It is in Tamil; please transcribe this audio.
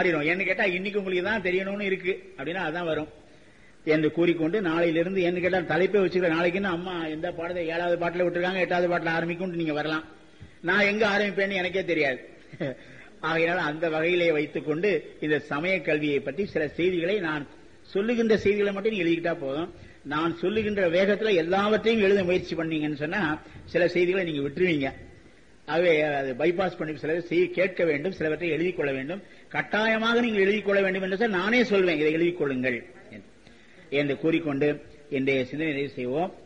மாறிடும். என்ன கேட்டா இன்னைக்கு உங்களுக்கு தான் தெரியணும்னு இருக்கு அப்படின்னா அதான் வரும் என்று கூறிக்கொண்டு நாளையிலிருந்து என்ன கேட்டா தலைப்பை வச்சுக்கிற நாளைக்குன்னு அம்மா எந்த பாடத்தை 7வது பாட்டில் விட்டுருக்காங்க 8வது பாட்டில் ஆரம்பிக்கும் நீங்க வரலாம். நான் எங்க ஆரம்பிப்பேன்னு எனக்கே தெரியாது. ஆகையினால அந்த வகையிலே வைத்துக் கொண்டு இந்த சமய கல்வியை பற்றி சில செய்திகளை நான் சொல்லுகின்ற செய்திகளை மட்டும் நீங்க எழுதிக்கிட்டா போதும். நான் சொல்லுகின்ற வேகத்துல எல்லாவற்றையும் எழுத முயற்சி பண்ணீங்கன்னு சொன்னா சில செய்திகளை நீங்க விட்டுருவீங்க. ஆகவே அதை பைபாஸ் பண்ணி சில கேட்க வேண்டும், சிலவற்றை எழுதிக் கொள்ள வேண்டும். கட்டாயமாக நீங்கள் எழுதிக் கொள்ள வேண்டும் என்று நானே சொல்வேன், இதை எழுதிக் கொள்ளுங்கள் என்று கூறிக்கொண்டு இன்றைய சிந்தனை செய்வோம்.